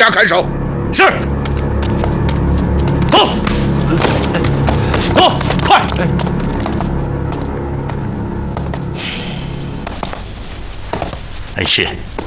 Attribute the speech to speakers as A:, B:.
A: 下看守。
B: 是。走，走，快！恩师，